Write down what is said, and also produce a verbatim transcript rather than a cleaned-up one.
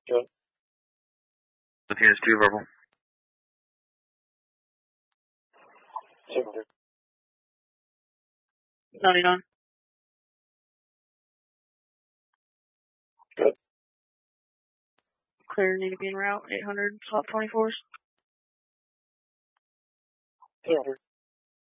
Good. Appears two verbal. six hundred. ninety-nine. Good. Clear, need to be en route. eight hundred, slot twenty-fours. two hundred.